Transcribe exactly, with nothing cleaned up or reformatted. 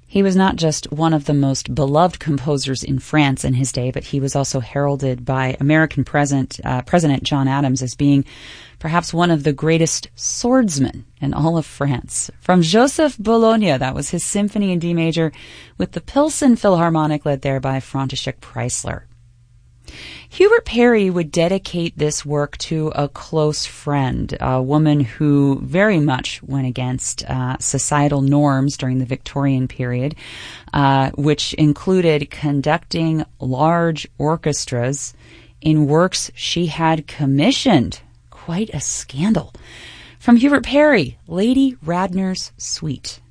He was not just one of the most beloved composers in France in his day, but he was also heralded by American President, uh, President John Adams as being perhaps one of the greatest swordsmen in all of France. From Joseph Bologna, that was his symphony in D major, with the Pilsen Philharmonic led there by František Preissler. Hubert Parry would dedicate this work to a close friend, a woman who very much went against uh, societal norms during the Victorian period, uh, which included conducting large orchestras in works she had commissioned. Quite a scandal. From Hubert Parry, Lady Radnor's Suite.